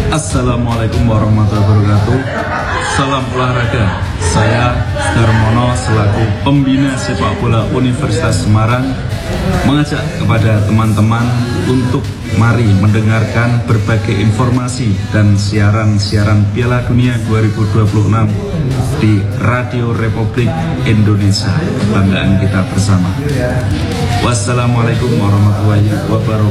Assalamualaikum warahmatullahi wabarakatuh. Salam olahraga. Saya Darmono selaku pembina sepak bola Universitas Semarang mengajak kepada teman-teman untuk mari mendengarkan berbagai informasi dan siaran-siaran Piala Dunia 2026 di Radio Republik Indonesia, kebanggaan kita bersama. Wassalamualaikum warahmatullahi wabarakatuh.